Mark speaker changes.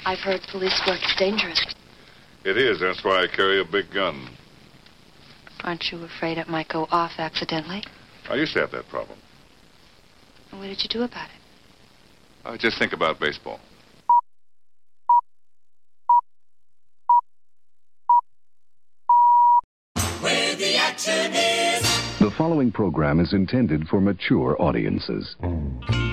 Speaker 1: I've heard police work is dangerous.
Speaker 2: It is. That's why I carry a big gun.
Speaker 1: Aren't you afraid it might go off accidentally?
Speaker 2: I used to have that problem.
Speaker 1: And what did you do about it?
Speaker 2: I just think about baseball.
Speaker 3: Where the action is.
Speaker 4: The following program is intended for mature audiences.